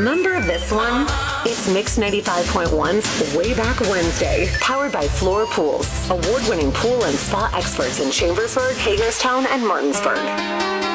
Remember this one? It's Mix 95.1's Way Back Wednesday, powered by Floor Pools, award-winning pool and spa experts in Chambersburg, Hagerstown, and Martinsburg.